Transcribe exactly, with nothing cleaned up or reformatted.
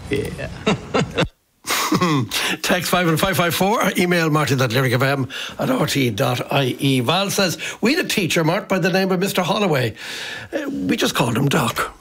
Yeah. Text five one five five four or email martin at lyricfm at r t dot i e. Val says, we had a teacher, Mark, by the name of Mister Holloway. Uh, we just called him Doc.